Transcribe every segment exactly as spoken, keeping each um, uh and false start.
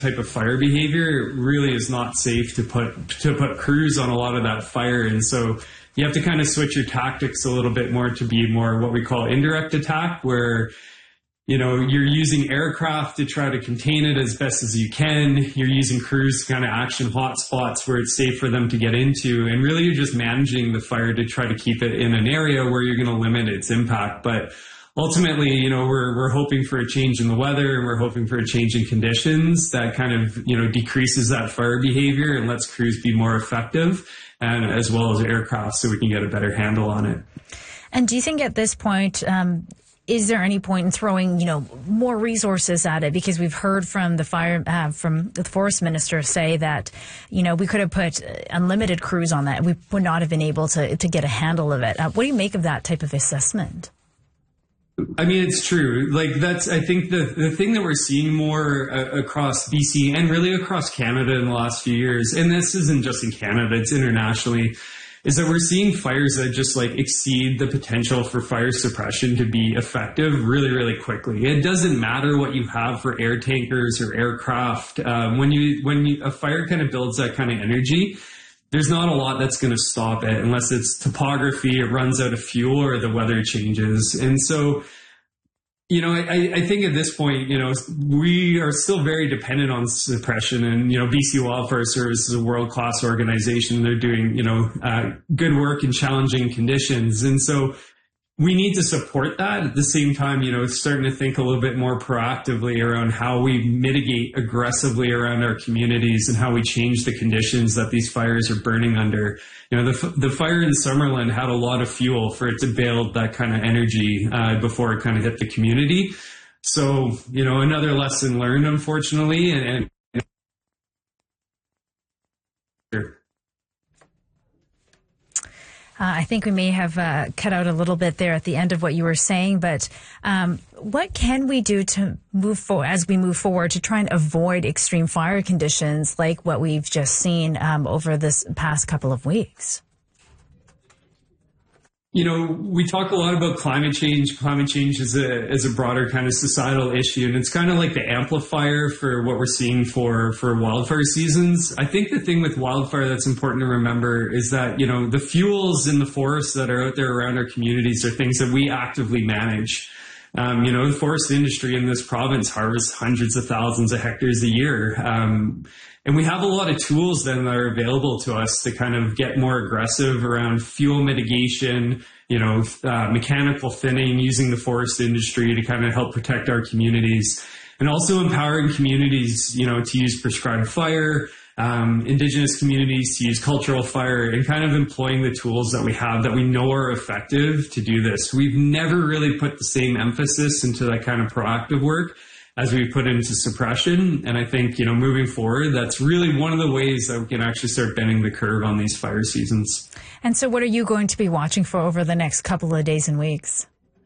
type of fire behavior, it really is not safe to put to put crews on a lot of that fire. And so you have to kind of switch your tactics a little bit more to be more what we call indirect attack, where you know, you're using aircraft to try to contain it as best as you can. You're using crews to kind of action hotspots where it's safe for them to get into. And really, you're just managing the fire to try to keep it in an area where you're going to limit its impact. But ultimately, you know, we're we're hoping for a change in the weather, and we're hoping for a change in conditions that kind of, you know, decreases that fire behavior and lets crews be more effective, and as well as aircraft, so we can get a better handle on it. And do you think at this point, um, is there any point in throwing, you know, more resources at it? Because we've heard from the fire, uh, from the forest minister say that, you know, we could have put unlimited crews on that. We would not have been able to to get a handle of it. Uh, what do you make of that type of assessment? I mean, it's true. Like, that's, I think the, the thing that we're seeing more uh, across B C and really across Canada in the last few years, and this isn't just in Canada, it's internationally, is that we're seeing fires that just like exceed the potential for fire suppression to be effective really, really quickly. It doesn't matter what you have for air tankers or aircraft. Um, when you, when you, a fire kind of builds that kind of energy, there's not a lot that's going to stop it unless it's topography, it runs out of fuel, or the weather changes. And so, you know, I, I think at this point, you know, we are still very dependent on suppression. And, you know, B C Wildfire Service is a world-class organization. They're doing, you know, uh, good work in challenging conditions. And so we need to support that. At the same time, you know, starting to think a little bit more proactively around how we mitigate aggressively around our communities and how we change the conditions that these fires are burning under. You know, the the fire in Summerland had a lot of fuel for it to build that kind of energy uh, before it kind of hit the community. So, you know, another lesson learned, unfortunately, and, and Uh, I think we may have uh, cut out a little bit there at the end of what you were saying, but um, what can we do to move forward as we move forward to try and avoid extreme fire conditions like what we've just seen um, over this past couple of weeks? You know, we talk a lot about climate change. Climate change is a is a broader kind of societal issue, and it's kind of like the amplifier for what we're seeing for for wildfire seasons. I think the thing with wildfire that's important to remember is that, you know, the fuels in the forests that are out there around our communities are things that we actively manage. Um, you know, the forest industry in this province harvests hundreds of thousands of hectares a year. Um, and we have a lot of tools then that are available to us to kind of get more aggressive around fuel mitigation, you know, uh, mechanical thinning, using the forest industry to kind of help protect our communities, and also empowering communities, you know, to use prescribed fire, um, Indigenous communities to use cultural fire, and kind of employing the tools that we have that we know are effective to do this. We've never really put the same emphasis into that kind of proactive work as we put into suppression. And I think, you know, moving forward, that's really one of the ways that we can actually start bending the curve on these fire seasons. And so what are you going to be watching for over the next couple of days and weeks?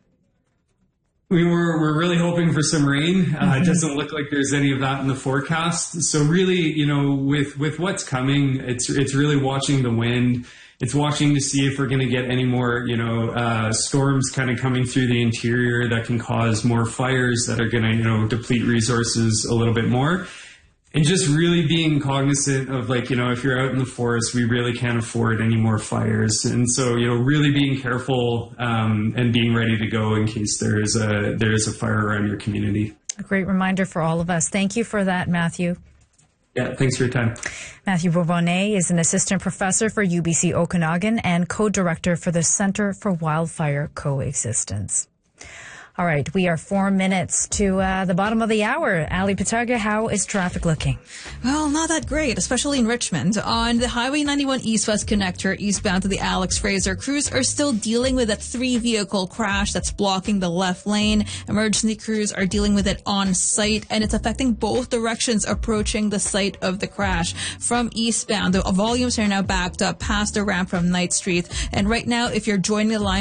I mean, we're, we're really hoping for some rain. Uh, mm-hmm. It doesn't look like there's any of that in the forecast. So really, you know, with, with what's coming, it's, it's really watching the wind. It's watching to see if we're going to get any more, you know, uh, storms kind of coming through the interior that can cause more fires that are going to, you know, deplete resources a little bit more. And just really being cognizant of, like, you know, if you're out in the forest, we really can't afford any more fires. And so, you know, really being careful um, and being ready to go in case there is a there is a fire around your community. A great reminder for all of us. Thank you for that, Matthew. Yeah, thanks for your time. Matthew Bourbonnais is an assistant professor for U B C Okanagan and co-director for the Center for Wildfire Coexistence. All right, we are four minutes to uh, the bottom of the hour. Ali Pataga, how is traffic looking? Well, not that great, especially in Richmond. On the Highway ninety-one East-West connector, eastbound to the Alex Fraser, crews are still dealing with a three-vehicle crash that's blocking the left lane. Emergency crews are dealing with it on site, and it's affecting both directions approaching the site of the crash. From eastbound, the volumes are now backed up past the ramp from Knight Street. And right now, if you're joining the line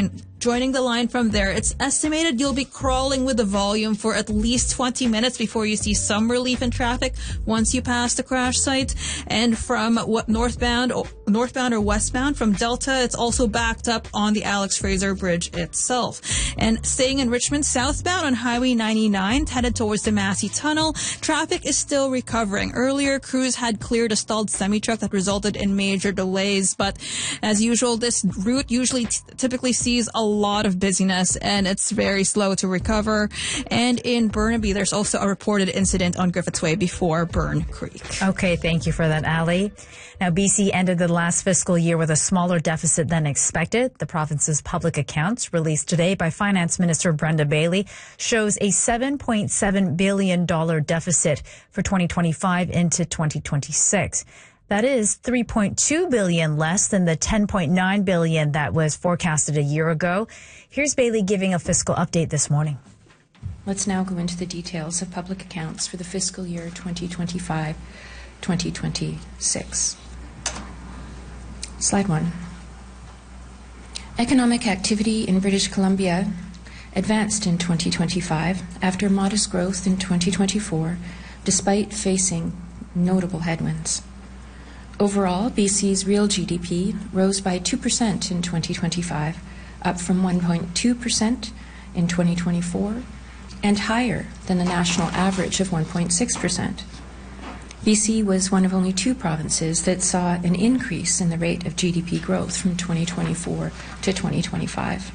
joining the line from there. It's estimated you'll be crawling with the volume for at least twenty minutes before you see some relief in traffic once you pass the crash site. And from what northbound or northbound or westbound from Delta, it's also backed up on the Alex Fraser Bridge itself. And staying in Richmond, southbound on Highway ninety-nine, headed towards the Massey Tunnel, traffic is still recovering. Earlier, crews had cleared a stalled semi-truck that resulted in major delays, but as usual, this route usually t- typically sees a lot of busyness, and it's very slow to recover. And in Burnaby, there's also a reported incident on Griffiths Way before Burn Creek. Okay, thank you for that, Ali. Now, B C ended the last fiscal year with a smaller deficit than expected. The province's public accounts, released today by Finance Minister Brenda Bailey, shows a seven point seven billion dollars deficit for twenty twenty-five into twenty twenty-six. That is three point two billion dollars less than the ten point nine billion dollars that was forecasted a year ago. Here's Bailey giving a fiscal update this morning. Let's now go into the details of public accounts for the fiscal year twenty twenty-five twenty twenty-six. Slide one. Economic activity in British Columbia advanced in twenty twenty-five after modest growth in twenty twenty-four, despite facing notable headwinds. Overall, B C's real G D P rose by two percent in twenty twenty-five, up from one point two percent in twenty twenty-four, and higher than the national average of one point six percent. B C was one of only two provinces that saw an increase in the rate of G D P growth from twenty twenty-four to twenty twenty-five.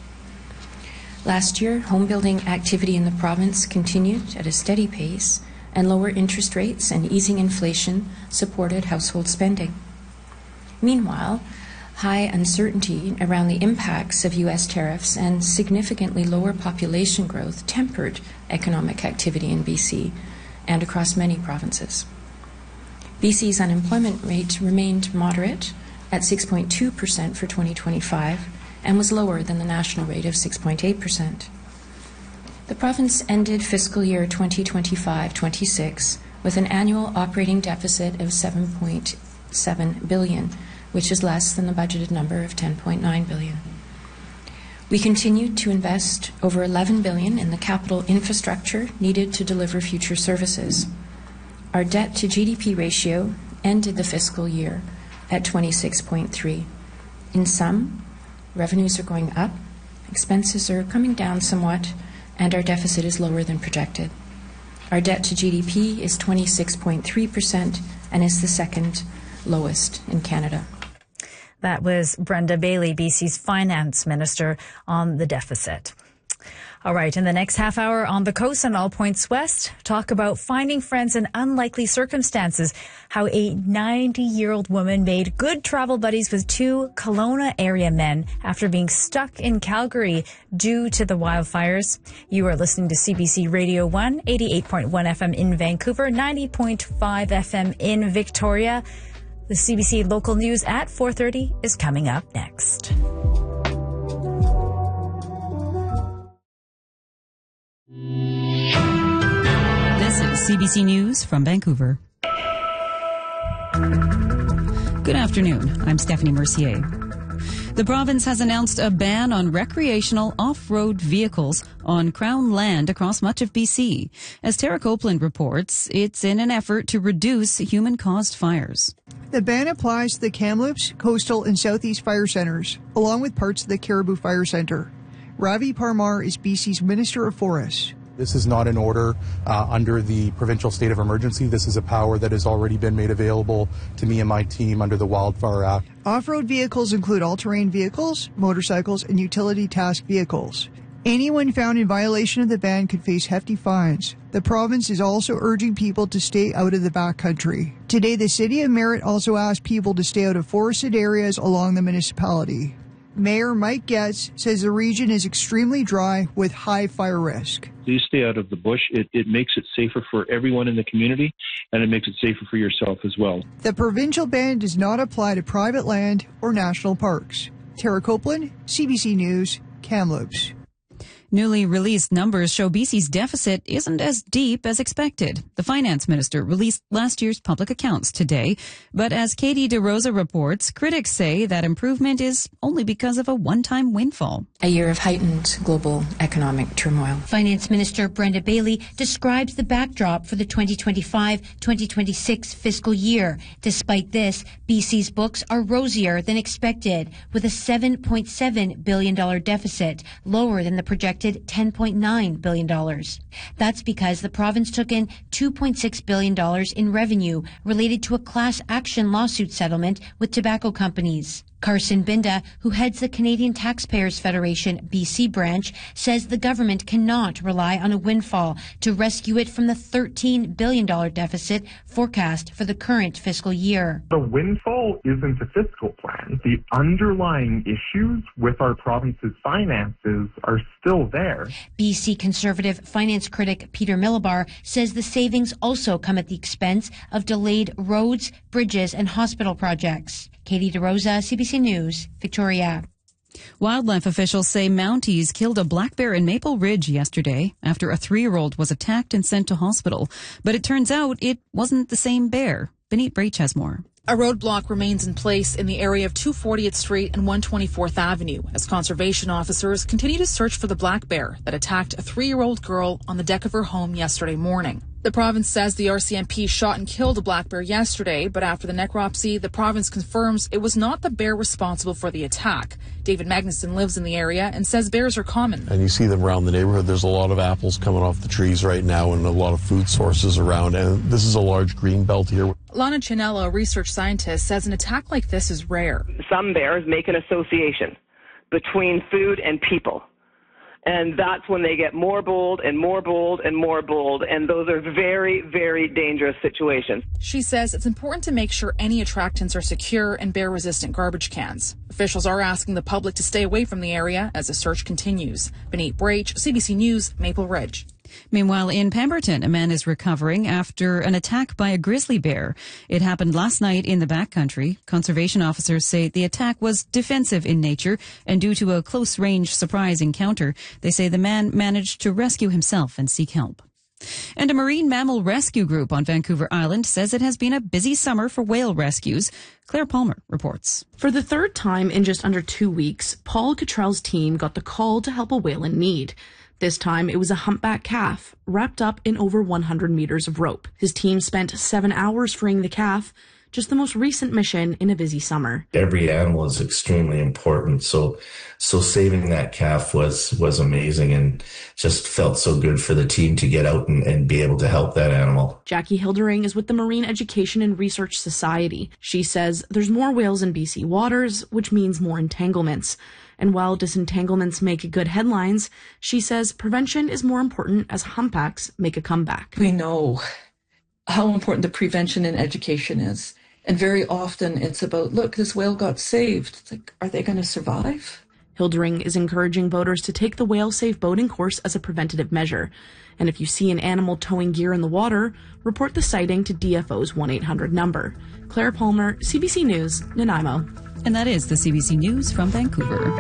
Last year, home building activity in the province continued at a steady pace, and lower interest rates and easing inflation supported household spending. Meanwhile, high uncertainty around the impacts of U S tariffs and significantly lower population growth tempered economic activity in B C and across many provinces. B C's unemployment rate remained moderate at six point two percent for twenty twenty-five and was lower than the national rate of six point eight percent. The province ended fiscal year twenty twenty-five twenty-six with an annual operating deficit of seven point seven billion dollars, which is less than the budgeted number of ten point nine billion dollars. We continued to invest over eleven billion dollars in the capital infrastructure needed to deliver future services. Our debt to G D P ratio ended the fiscal year at twenty-six point three. In sum, revenues are going up, expenses are coming down somewhat, and our deficit is lower than projected. Our debt to G D P is twenty-six point three percent and is the second lowest in Canada. That was Brenda Bailey, B C's finance minister, on the deficit. All right, in the next half hour on the coast and All Points West, talk about finding friends in unlikely circumstances, how a ninety-year-old woman made good travel buddies with two Kelowna area men after being stuck in Calgary due to the wildfires. You are listening to C B C Radio one, eighty-eight point one F M in Vancouver, ninety point five F M in Victoria. The C B C local news at four thirty is coming up next. This is C B C News from Vancouver. Good afternoon. I'm Stephanie Mercier. The province has announced a ban on recreational off-road vehicles on Crown land across much of B C. As Tara Copeland reports, it's in an effort to reduce human-caused fires. The ban applies to the Kamloops, Coastal, and Southeast Fire Centres, along with parts of the Caribou Fire Centre. Ravi Parmar is B C's Minister of Forests. This is not an order uh, under the provincial state of emergency. This is a power that has already been made available to me and my team under the Wildfire Act. Off-road vehicles include all-terrain vehicles, motorcycles, and utility task vehicles. Anyone found in violation of the ban could face hefty fines. The province is also urging people to stay out of the backcountry. Today, the City of Merritt also asked people to stay out of forested areas along the municipality. Mayor Mike Getz says the region is extremely dry with high fire risk. Please stay out of the bush. It, it makes it safer for everyone in the community, and it makes it safer for yourself as well. The provincial ban does not apply to private land or national parks. Tara Copeland, C B C News, Kamloops. Newly released numbers show B C's deficit isn't as deep as expected. The finance minister released last year's public accounts today. But as Katie DeRosa reports, critics say that improvement is only because of a one-time windfall. A year of heightened global economic turmoil. Finance Minister Brenda Bailey describes the backdrop for the twenty twenty-five twenty twenty-six fiscal year. Despite this, B C's books are rosier than expected, with a seven point seven billion dollars deficit, lower than the projected ten point nine billion dollars. That's because the province took in two point six billion dollars in revenue related to a class action lawsuit settlement with tobacco companies. Carson Binda, who heads the Canadian Taxpayers Federation B C branch, says the government cannot rely on a windfall to rescue it from the thirteen billion dollars deficit forecast for the current fiscal year. The windfall isn't a fiscal plan. The underlying issues with our province's finances are still there. B C Conservative finance critic Peter Millibar says the savings also come at the expense of delayed roads, bridges, and hospital projects. Katie DeRosa, C B C News, Victoria. Wildlife officials say Mounties killed a black bear in Maple Ridge yesterday after a three-year-old was attacked and sent to hospital. But it turns out it wasn't the same bear. Benit Brach has more. A roadblock remains in place in the area of two fortieth Street and one twenty-fourth Avenue as conservation officers continue to search for the black bear that attacked a three-year-old girl on the deck of her home yesterday morning. The province says the R C M P shot and killed a black bear yesterday, but after the necropsy, the province confirms it was not the bear responsible for the attack. David Magnuson lives in the area and says bears are common. And you see them around the neighborhood. There's a lot of apples coming off the trees right now and a lot of food sources around, and this is a large green belt here. Lana Chinello, a research scientist, says an attack like this is rare. Some bears make an association between food and people. And that's when they get more bold and more bold and more bold. And those are very, very dangerous situations. She says it's important to make sure any attractants are secure and bear-resistant garbage cans. Officials are asking the public to stay away from the area as the search continues. Benit Brach, C B C News, Maple Ridge. Meanwhile, in Pemberton, a man is recovering after an attack by a grizzly bear. It happened last night in the backcountry. Conservation officers say the attack was defensive in nature, and due to a close-range surprise encounter, they say the man managed to rescue himself and seek help. And a marine mammal rescue group on Vancouver Island says it has been a busy summer for whale rescues. Claire Palmer reports. For the third time in just under two weeks, Paul Cottrell's team got the call to help a whale in need. This time, it was a humpback calf, wrapped up in over one hundred meters of rope. His team spent seven hours freeing the calf, just the most recent mission in a busy summer. Every animal is extremely important, so so saving that calf was was amazing and just felt so good for the team to get out and, and be able to help that animal. Jackie Hildering is with the Marine Education and Research Society. She says there's more whales in B C waters, which means more entanglements. And while disentanglements make good headlines, she says prevention is more important as humpbacks make a comeback. We know how important the prevention and education is. And very often it's about, look, this whale got saved. It's like, are they going to survive? Hildering is encouraging boaters to take the whale-safe boating course as a preventative measure. And if you see an animal towing gear in the water, report the sighting to D F O's one eight hundred number. Claire Palmer, C B C News, Nanaimo. And that is the C B C News from Vancouver.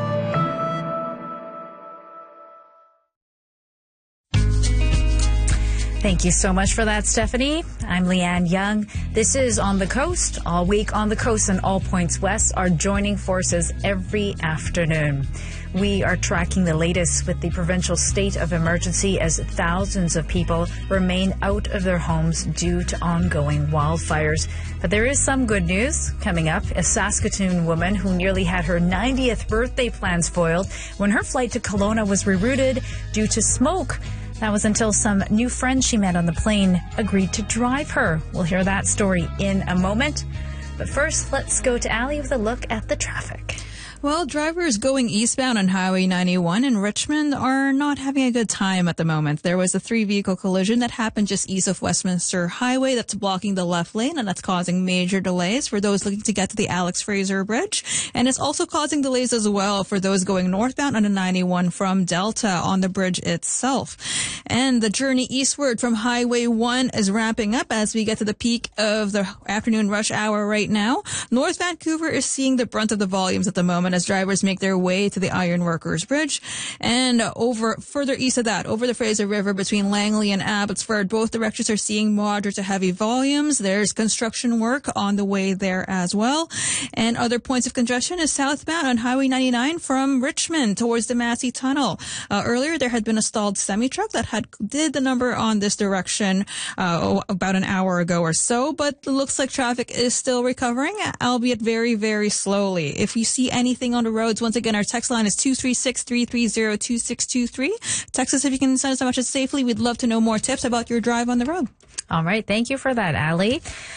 Thank you so much for that, Stephanie. I'm Leanne Young. This is On the Coast. All week on the coast and all points west are joining forces every afternoon. We are tracking the latest with the provincial state of emergency as thousands of people remain out of their homes due to ongoing wildfires. But there is some good news coming up. A Saskatoon woman who nearly had her ninetieth birthday plans foiled when her flight to Kelowna was rerouted due to smoke. That was until some new friends she met on the plane agreed to drive her. We'll hear that story in a moment. But first, let's go to Allie with a look at the traffic. Well, drivers going eastbound on Highway ninety-one in Richmond are not having a good time at the moment. There was a three-vehicle collision that happened just east of Westminster Highway that's blocking the left lane, and that's causing major delays for those looking to get to the Alex Fraser Bridge. And it's also causing delays as well for those going northbound on the ninety-one from Delta on the bridge itself. And the journey eastward from Highway one is ramping up as we get to the peak of the afternoon rush hour right now. North Vancouver is seeing the brunt of the volumes at the moment, seven as drivers make their way to the Ironworkers Bridge. And over further east of that, over the Fraser River between Langley and Abbotsford, both directions are seeing moderate to heavy volumes. There's construction work on the way there as well. And other points of congestion is southbound on Highway ninety-nine from Richmond towards the Massey Tunnel. Uh, earlier, there had been a stalled semi-truck that had did the number on this direction uh, about an hour ago or so, but it looks like traffic is still recovering, albeit very, very slowly. If you see anything on the roads, once again, our text line is two three six, three three zero, two six two three. Text us if you can send us a message safely. We'd love to know more tips about your drive on the road. All right. Thank you for that, Allie.